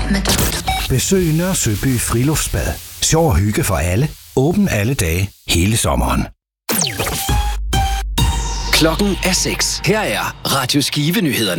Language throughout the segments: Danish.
Besøg Nørre Søby Friluftsbad. Sjov og hygge for alle. Åben alle dage, hele sommeren. Klokken er 6. Her er Radio Skive-nyhederne.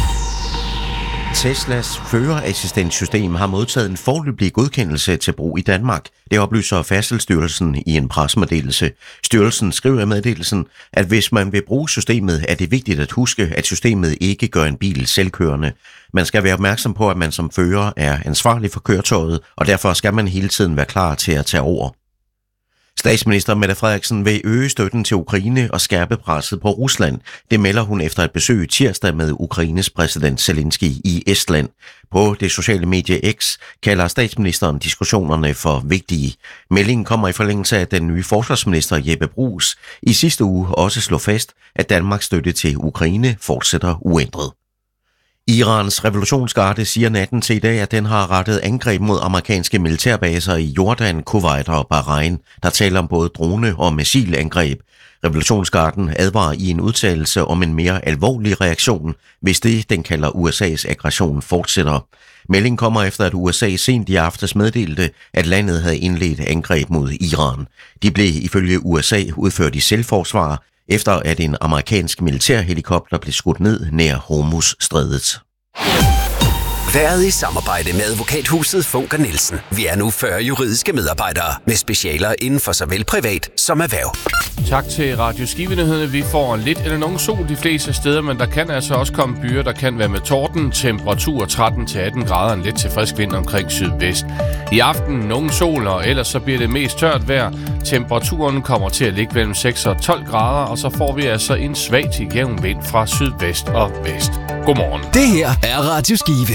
Teslas førerassistenssystem har modtaget en foreløbig godkendelse til brug i Danmark. Det oplyser Færdselsstyrelsen i en pressemeddelelse. Styrelsen skriver i meddelelsen, at hvis man vil bruge systemet, er det vigtigt at huske, at systemet ikke gør en bil selvkørende. Man skal være opmærksom på, at man som fører er ansvarlig for køretøjet, og derfor skal man hele tiden være klar til at tage over. Statsminister Mette Frederiksen vil øge støtten til Ukraine og skærpe presset på Rusland. Det melder hun efter et besøg tirsdag med Ukraines præsident Zelensky i Estland. På det sociale medie X kalder statsministeren diskussionerne for vigtige. Meldingen kommer i forlængelse af den nye forsvarsminister Jeppe Bruus i sidste uge også slog fast, at Danmarks støtte til Ukraine fortsætter uændret. Irans revolutionsgarde siger natten til i dag, at den har rettet angreb mod amerikanske militærbaser i Jordan, Kuwait og Bahrain. Der taler om både drone- og missilangreb. Revolutionsgarden advarer i en udtalelse om en mere alvorlig reaktion, hvis det, den kalder USA's aggression, fortsætter. Meldingen kommer efter, at USA sent i aftes meddelte, at landet havde indledt angreb mod Iran. De blev ifølge USA udført i selvforsvar, efter at en amerikansk militærhelikopter blev skudt ned nær Hormuzstrædet. Været i samarbejde med advokathuset Funker Nielsen. Vi er nu 40 juridiske medarbejdere med specialer inden for såvel privat som erhverv. Tak til Radio Skive-nyhederne. Vi får lidt eller nogen sol de fleste steder, men der kan altså også komme byer, der kan være med torden. Temperatur 13-18 grader, en lidt til frisk vind omkring sydvest. I aften nogen sol, og ellers så bliver det mest tørt vejr. Temperaturen kommer til at ligge mellem 6 og 12 grader, og så får vi altså en svag til jævn vind fra sydvest og vest. Godmorgen. Det her er Radio Skive.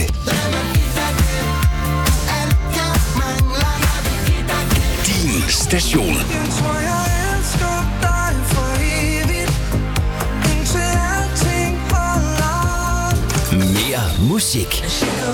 Din station. Mere musik.